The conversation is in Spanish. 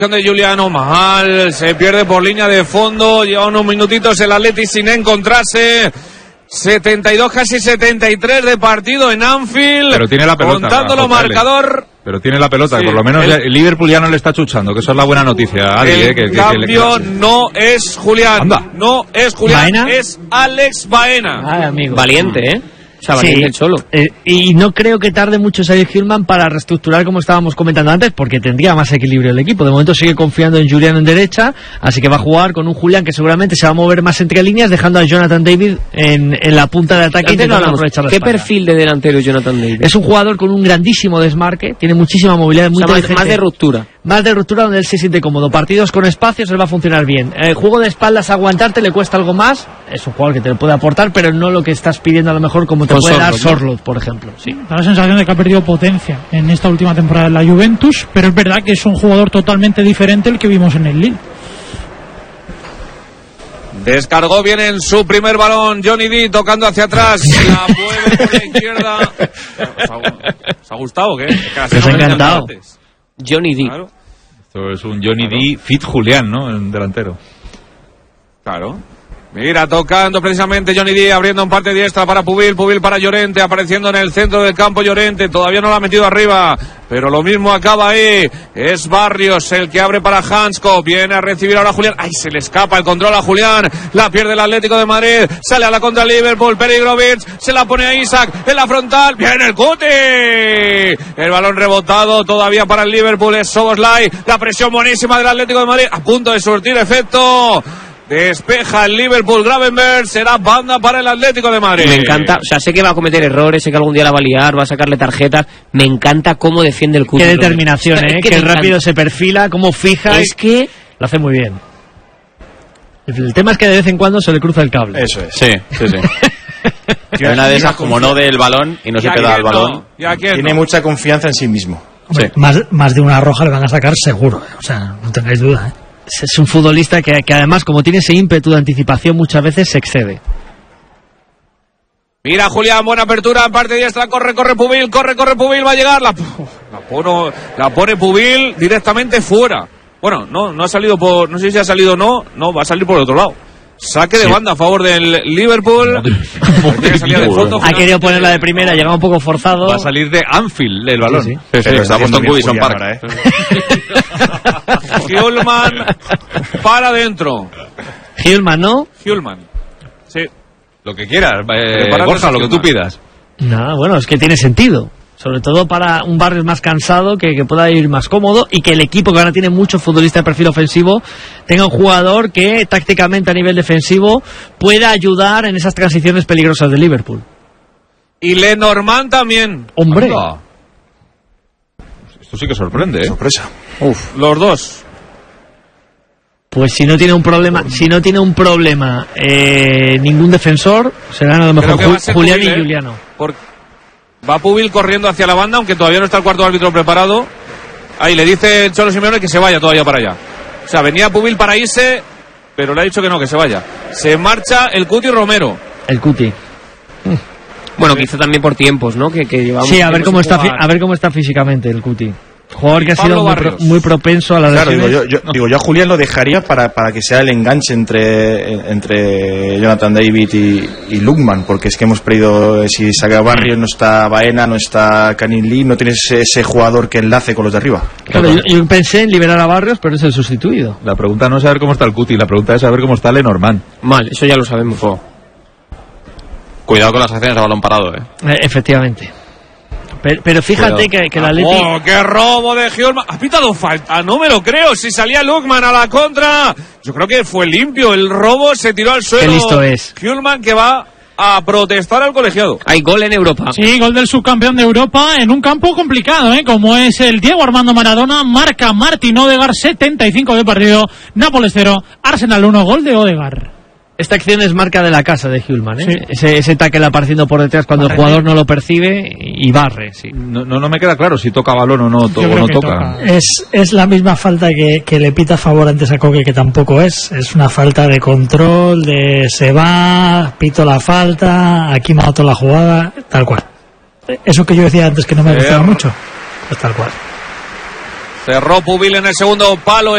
De Giuliano mal, se pierde por línea de fondo, lleva unos minutitos el Atleti sin encontrarse. 72, casi 73 de partido en Anfield. Pero tiene la pelota. Contándolo marcador. Pero tiene la pelota, sí, por lo menos el Liverpool ya no le está chuchando, que eso es la buena noticia. El cambio no es Julián. Anda. No es Julián, ¿Baena? es Alex Baena. Ay, amigo. Valiente, ¿eh? O sea, valiente el Cholo. Y no creo que tarde mucho salir Hillman para reestructurar, como estábamos comentando antes, porque tendría más equilibrio el equipo. De momento sigue confiando en Julián en derecha, así que va a jugar con un Julián que seguramente se va a mover más entre líneas, dejando a Jonathan David en la punta de ataque. ¿Qué perfil de delantero es Jonathan David? Es un jugador con un grandísimo desmarque, tiene muchísima movilidad, muy inteligente. Más de ruptura. Más de ruptura, donde él se siente cómodo. Partidos con espacios, él va a funcionar bien. Juego de espaldas, aguantarte le cuesta algo más. Es un jugador que te lo puede aportar, pero no lo que estás pidiendo a lo mejor como te puede dar Sorloth, por ejemplo. Sí. Da la sensación de que ha perdido potencia en esta última temporada en la Juventus, pero es verdad que es un jugador totalmente diferente al que vimos en el Lille. Descargó bien en su primer balón Johnny D, tocando hacia atrás. La mueve por la izquierda. ¿Os ha gustado o qué? Les ha encantado. Johnny D. Claro. Esto es un Johnny D fit Julián, ¿no? En delantero. Claro. Mira, tocando precisamente Johnny D, abriendo en parte diestra para Pubil para Llorente, apareciendo en el centro del campo Llorente, todavía no lo ha metido arriba, pero lo mismo acaba ahí, es Barrios el que abre para Hansko, viene a recibir ahora Julián, ¡ay, se le escapa el control a Julián! La pierde el Atlético de Madrid, sale a la contra Liverpool, Perigrovic, se la pone a Isaac, en la frontal, ¡viene el Cuti! El balón rebotado todavía para el Liverpool, es Szoboszlai, la presión buenísima del Atlético de Madrid, a punto de surtir efecto. Despeja el Liverpool, Gravenberch, será banda para el Atlético de Madrid. Me encanta, o sea, sé que va a cometer errores, sé que algún día la va a liar, va a sacarle tarjetas. Me encanta cómo defiende el Cuti. Qué determinación, que rápido se perfila, cómo fija. Es que lo hace muy bien. El tema es que de vez en cuando se le cruza el cable. Eso es. Sí. Una de esas, como no del balón y no se pega al balón. Tiene mucha confianza en sí mismo. Hombre, sí. Más de una roja le van a sacar seguro, O sea, no tengáis duda, Es un futbolista que además, como tiene ese ímpetu de anticipación, muchas veces se excede. Mira Julián, buena apertura en parte diestra, corre Pubil, va a llegar, la pone Pubil directamente fuera. Bueno, no ha salido no sé si ha salido o no, va a salir por el otro lado. Saque de banda a favor del Liverpool. Ha querido ponerla de primera, llegaba un poco forzado. Va a salir de Anfield el balón. Sí. Pero está puesto en Goodison Park. Hjulman para adentro. Hjulman, ¿no? Hjulman. Sí. Lo que quieras, Borja, lo que tú pidas. No, bueno, es que tiene sentido. Sobre todo para un Barrios más cansado, que pueda ir más cómodo y que el equipo, que ahora tiene muchos futbolistas de perfil ofensivo, tenga un jugador que tácticamente a nivel defensivo pueda ayudar en esas transiciones peligrosas de Liverpool. Y Lenormand también. ¡Hombre! Anda. Esto sí que sorprende, Sorpresa. Los dos. Pues si no tiene un problema, ningún defensor, serán a lo mejor Julián Pubil, y Giuliano. Va Pubil corriendo hacia la banda, aunque todavía no está el cuarto árbitro preparado. Ahí le dice el Cholo Simeone que se vaya todavía para allá. O sea, venía Pubil para irse, pero le ha dicho que no, que se vaya. Se marcha el Cuti Romero. El Cuti. Bueno, quizá también por tiempos, ¿no? Que llevamos. Sí, a ver cómo está físicamente el Cuti. Jugador que ha sido muy propenso a la lesiones. Claro, yo a Julián lo dejaría para que sea el enganche entre Jonathan David y Lookman, porque es que hemos perdido, si saca Barrios, no está Baena, no está Canning Lee, no tienes ese jugador que enlace con los de arriba. Claro, yo pensé en liberar a Barrios, pero es el sustituido. La pregunta no es saber cómo está el Cuti, la pregunta es saber cómo está Lenormand. Mal, eso ya lo sabemos. Cuidado con las acciones a balón parado, Efectivamente. Pero fíjate que la Atleti... ¡Oh, qué robo de Hjulman! ¿Ha pitado falta? No me lo creo. Si salía Lookman a la contra, yo creo que fue limpio. El robo se tiró al suelo. Qué listo es. Hjulman, que va a protestar al colegiado. Hay gol en Europa. Sí, gol del subcampeón de Europa en un campo complicado, como es el Diego Armando Maradona. Marca Martin Odegaard, 75 de partido. Nápoles 0, Arsenal 1, gol de Odegaard. Esta acción es marca de la casa de Hjulman, Sí. Ese tackle apareciendo por detrás cuando el jugador no lo percibe y barre, sí. No me queda claro si toca balón o no toca. Es la misma falta que le pita a favor antes a Koke, que tampoco es una falta de control, de se va, pito la falta, aquí mato la jugada, tal cual. Eso que yo decía antes que no me gustaba mucho, pues tal cual. Cerró Pubil en el segundo palo.